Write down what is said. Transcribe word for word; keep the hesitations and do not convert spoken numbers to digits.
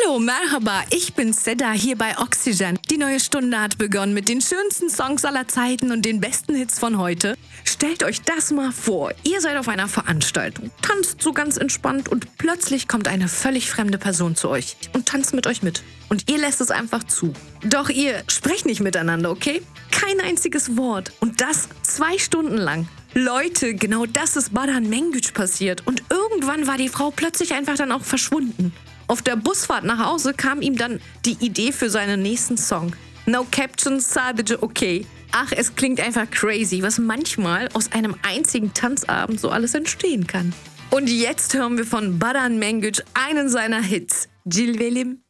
Hallo, Merhaba, ich bin Seda hier bei Oxygen. Die neue Stunde hat begonnen mit den schönsten Songs aller Zeiten und den besten Hits von heute. Stellt euch das mal vor, ihr seid auf einer Veranstaltung, tanzt so ganz entspannt und plötzlich kommt eine völlig fremde Person zu euch und tanzt mit euch mit. Und ihr lässt es einfach zu. Doch ihr sprecht nicht miteinander, okay? Kein einziges Wort. Und das zwei Stunden lang. Leute, genau das ist Badan Mengüç passiert. Und irgendwann war die Frau plötzlich einfach dann auch verschwunden. Auf der Busfahrt nach Hause kam ihm dann die Idee für seinen nächsten Song. No Captions, sadece okay. Ach, es klingt einfach crazy, was manchmal aus einem einzigen Tanzabend so alles entstehen kann. Und jetzt hören wir von Badan Mengüç einen seiner Hits, Cilvelim.